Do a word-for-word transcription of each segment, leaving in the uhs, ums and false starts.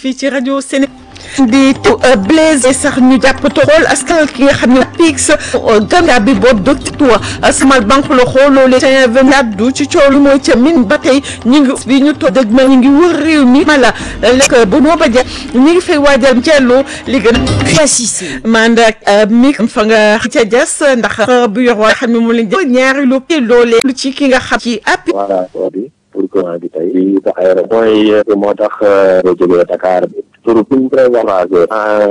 fii ci rajo Sénégal di Blaise sax ñu jàpp xool askan ki nga xam ne Pix ganda bi boobu docteur Asmal banque la xooloolee te vingt du ci coow lu mooy ca min ba tey ñu ngi bi ñu toog dëgg ma ñu ngi wër réew mi mala lekk bu noo ba ja ñu ngi fay waajal cello li gën a mandak mi fa nga ca jas ndax bu yor waa xam ne mu leen ñaari lu loolee lu ci ki nga xam ci app voilà pour comment bi tey li tax aéroport yi moo tax boo jógee Dakar pour une préservation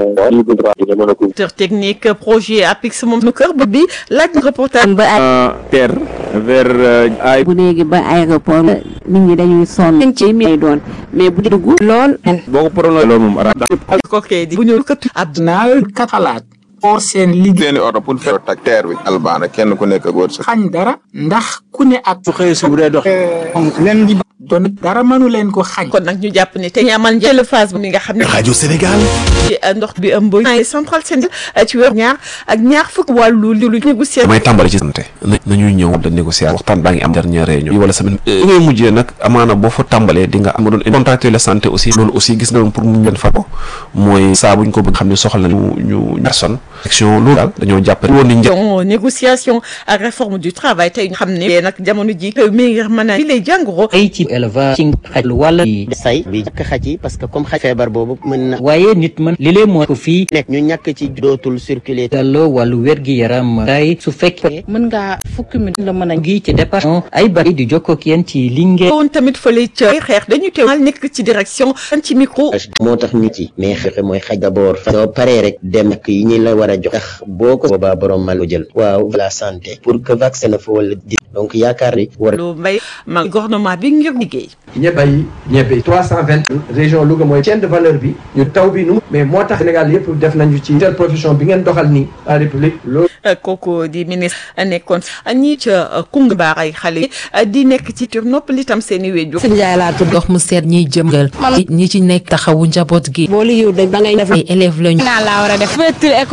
dina mën a ko technique projet Apix moom nu kër ba bi laaj reportage ba terre vers ay bu léegi ba aéroport nit ñi dañuy sonn ci mi doon mais bu dugg lool boo ko prolongé loolu moom ara kookee di bu ñu kët abdinaal kat xalaat oo seen liggéey seeni oto pour faire tak terre bi albaana kenn ku nekk góor sa xañ dara ndax ku ne ak su xëy su bu dee dox leen di doon dara mënu leen ko xañ kon nag ñu jàpp ne te ñu amal njël phase bi nga xam ne rajo Sénégal ci ndox bi ëmb central Sénégal ci wér ñaar ak ñaar fukk wàllu li lu négocier damay tàmbali ci santé nañuy ñëw de négocier waxtaan baa ngi am dernière réunion wala semaine li ngay mujjee nag amaana boo fa tàmbalee di nga am doon contacter la santé aussi loolu aussi gis nga pour mu leen fa ko mooy saa buñ ko bëgg xam ne soxla nañu ñu personne action loolu daal dañoo jàpp woon ni négociation ak réforme du travail tey ñu xam ne nag jamono ji mi ngi mën a bi lay jàngoro ay ci élevage ci xaj wala say bi jëkk xaj yi parce que comme xaj feebar boobu mën na waaye nit mën li lee moo ko fii nekk ñu ñàkk ci dootul circuler dalloo wàllu wér-gi-yaram tay su fekkee mën ngaa fukki minute la mën a gi ci département ay bari di jokkoo ak yéen ci Linguère woon tamit fële ca xeex dañu teewal nekk ci direction ci micro moo tax nit yi mais xeex mooy xaj d'abord soo paree rek dem ak yi ñi la war a jox tax boo ko boobaa borom mal ko jël waaw la santé pour que vaccin na fa wala donc yaakaar ni war lu mbay ma gouvernement bi ngir liggéey ñebe yi ñebe trois cent vingt région Louga mooy chaîne de valeur bi ñu taw bi nu mais moo tax Sénégal yëpp def nañu ci telle profession bi ngeen doxal nii à la République loolu kooku di ministre nekkoon ñi ca Koungheul baaray xale di nekk ci tur noppal itam seen i wéju sëñ Ndiaye laa tudd ndox mu seet ñiy jëmgal ñi ci nekk taxawu njaboot gi boo liggéeyu da ngay def ay élèves lañu naa laa war a def